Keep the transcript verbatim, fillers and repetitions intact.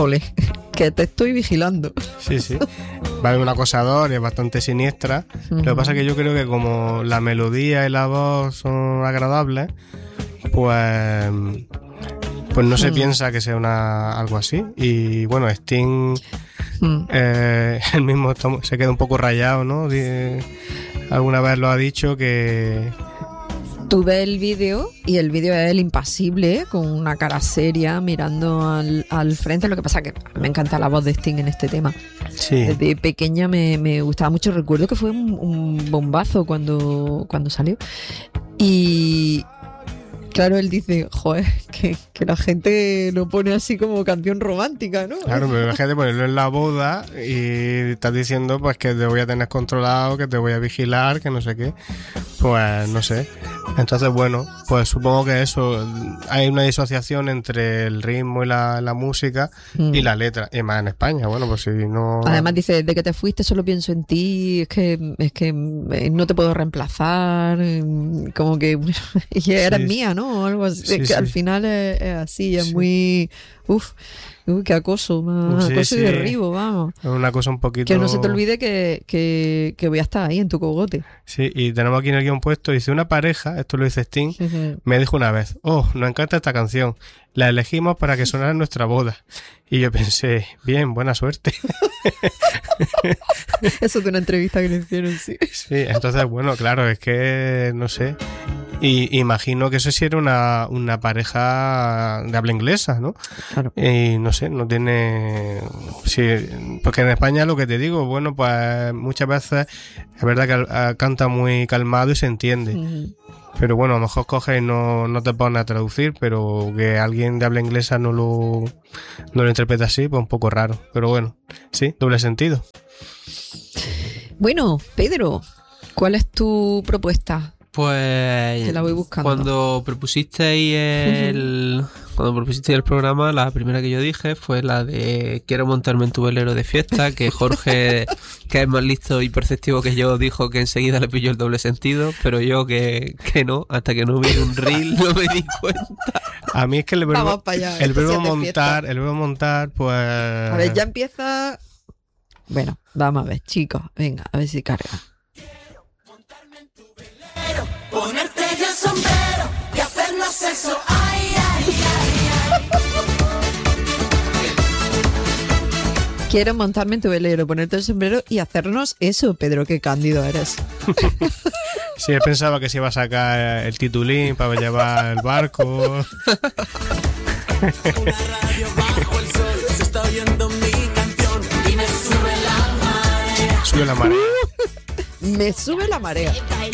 ole, que te estoy vigilando. Sí, sí. Va a haber un acosador y es bastante siniestra. Uh-huh. Lo que pasa es que yo creo que como la melodía y la voz son agradables, pues... Pues no se mm. piensa que sea una algo así. Y bueno, Sting mm. eh, él mismo se queda un poco rayado, ¿no? De, alguna vez lo ha dicho que... Tú ves el vídeo y el vídeo es él impasible, con una cara seria, mirando al, al frente. Lo que pasa es que me encanta la voz de Sting en este tema. Sí. Desde pequeña me, me gustaba mucho. Recuerdo que fue un, un bombazo cuando, cuando salió. Y... Claro, él dice, joder, que, que la gente lo pone así como canción romántica, ¿no? Claro, pero imagínate ponerlo en la boda y estás diciendo pues que te voy a tener controlado, que te voy a vigilar, que no sé qué. Pues no sé. Entonces, bueno, pues supongo que eso, hay una disociación entre el ritmo y la, la música mm. y la letra, y más en España, bueno, pues si no... Además dice, desde que te fuiste solo pienso en ti, es que, es que no te puedo reemplazar, como que y eres sí, mía, ¿no? O algo así, sí, que sí. Al final es, es así, es sí. muy... Uf, uy, qué acoso, más sí, acoso sí. y derribo, vamos. Es una cosa un poquito... Que no se te olvide que, que, que voy a estar ahí en tu cogote. Sí, y tenemos aquí en el guión puesto, dice, una pareja, esto lo dice Sting, uh-huh. me dijo una vez, oh, nos encanta esta canción, la elegimos para que sonara en nuestra boda. Y yo pensé, bien, buena suerte. Eso es de una entrevista que le hicieron, sí. Sí, entonces, bueno, claro, es que, no sé... Y imagino que eso sí era una, una pareja de habla inglesa, ¿no? Claro. Y no sé, no tiene... Sí, porque en España lo que te digo, bueno, pues muchas veces es verdad que canta muy calmado y se entiende. Uh-huh. Pero bueno, a lo mejor coges y no, no te pones a traducir, pero que alguien de habla inglesa no lo, no lo interpreta así, pues un poco raro. Pero bueno, sí, doble sentido. Bueno, Pedro, ¿cuál es tu propuesta? Pues te la voy buscando. Cuando propusisteis el uh-huh. cuando propusisteis el programa, la primera que yo dije fue la de quiero montarme en tu velero de fiesta, que Jorge, que es más listo y perceptivo que yo, dijo que enseguida le pilló el doble sentido, pero yo que, que no, hasta que no vi un reel no me di cuenta. A mí es que el verbo, allá, el verbo montar, el verbo montar, pues... A ver, ya empieza... Bueno, vamos a ver, chicos, venga, a ver si carga. Ponerte yo el sombrero y hacernos eso, ay, ay, ay, ay. Quiero montarme en tu velero, ponerte el sombrero y hacernos eso, Pedro, qué cándido eres. Sí, pensaba que se iba a sacar el titulín para llevar el barco. Una radio bajo el sol, se está oyendo mi canción y me sube la marea. Sube la marea. Me sube la marea.